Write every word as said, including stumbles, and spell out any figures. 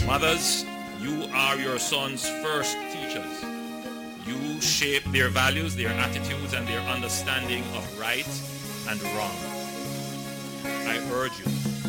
Mothers, you are your sons' first teachers. You shape their values, their attitudes, and their understanding of right and wrong. I urge you